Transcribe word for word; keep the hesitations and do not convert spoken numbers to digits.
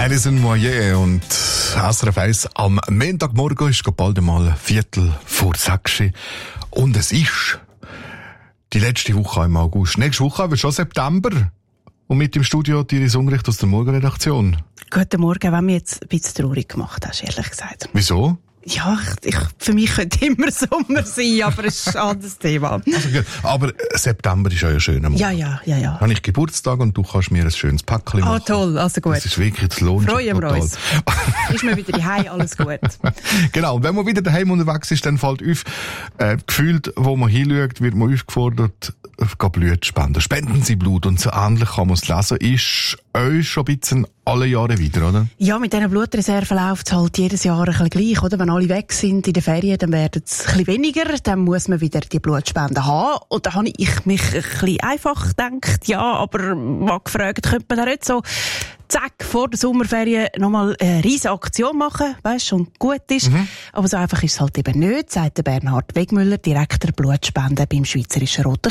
Alison Moyet und S R F eins am Montagmorgen ist bald einmal Viertel vor sechs. Und es ist die letzte Woche im August. Nächste Woche haben wir schon September. Und mit im Studio Iris Unrecht aus der Morgenredaktion. Guten Morgen, wenn mich jetzt ein bisschen traurig gemacht hast, ehrlich gesagt. Wieso? Ja, ich, ich, für mich könnte immer Sommer sein, aber es ist ein anderes Thema. Also, aber September ist ja ein schöner Monat. Ja, ja, ja, ja. Habe ich Geburtstag und du kannst mir ein schönes Päckchen machen. Ah, toll, also gut. Das ist wirklich, das lohnt sich Freuen wir total. uns. Ist mir wieder daheim, alles gut. Genau, und wenn man wieder daheim unterwegs ist, dann fällt auf, äh, gefühlt, wo man hinschaut, wird man aufgefordert, äh, Blut spenden. Spenden Sie Blut. Und so ähnlich kann man es lesen. Ist euch schon ein bisschen alle Jahre wieder, oder? Ja, mit diesen Blutreserven läuft es halt jedes Jahr ein bisschen gleich, oder? Wenn alle weg sind in den Ferien, dann werden es ein bisschen weniger, dann muss man wieder die Blutspenden haben. Und da habe ich mich ein bisschen einfach gedacht, ja, aber mal gefragt, könnte man da nicht so zack, vor der Sommerferien nochmal eine riesige Aktion machen, weisst, schon gut ist. Mhm. Aber so einfach ist es halt eben nicht, sagt der Bernhard Wegmüller, Direktor Blutspenden beim Schweizerischen Roten